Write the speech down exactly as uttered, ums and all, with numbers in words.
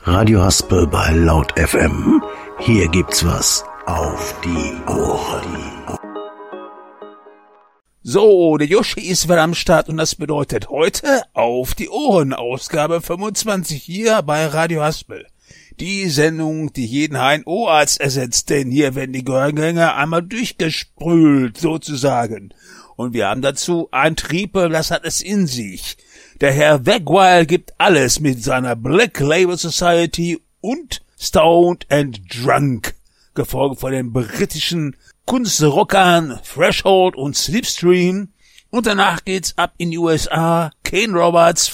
Radio Haspel bei Laut F M. Hier gibt's was auf die Ohren. So, der Yoshi ist wieder am Start und das bedeutet heute auf die Ohren, Ausgabe fünfundzwanzig hier bei Radio Haspel. Die Sendung, die jeden H N O-Arzt ersetzt, denn hier werden die Gehörgänge einmal durchgesprült, sozusagen. Und wir haben dazu ein Triebel, das hat es in sich. Der Herr Wegwile gibt alles mit seiner Black Label Society und Stoned and Drunk, gefolgt von den britischen Kunstrockern Threshold und Slipstream. Und danach geht's ab in die U S A. Kane Roberts